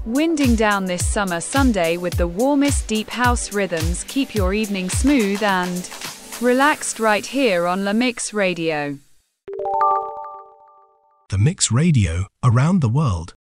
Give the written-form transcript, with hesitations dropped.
Winding down this summer Sunday with the warmest deep house rhythms keep your evening smooth and relaxed right here on La Mix Radio. The Mix Radio, around the world.